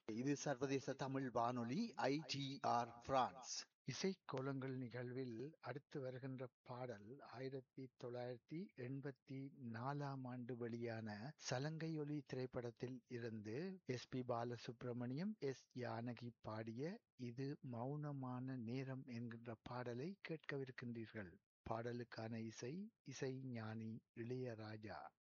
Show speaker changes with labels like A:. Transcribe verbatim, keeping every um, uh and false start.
A: இது சர்வதேச தமிழ் வானொலி ஐடிஆர் பிரான்ஸ்.
B: இசைக்கோலங்கள் நிகழ்வில் அடுத்து வருகின்ற பாடல் ஆயிரத்தி தொள்ளாயிரத்தி எண்பத்தி நாலாம் ஆண்டு வெளியான சலங்கையொலி திரைப்படத்தில் இருந்து S B Balasubramaniam, S Janaki பாடிய இது மௌனமான நேரம் என்கின்ற பாடலை கேட்கவிருக்கின்றீர்கள். பாடலுக்கான இசை இசை ஞானி இளையராஜா.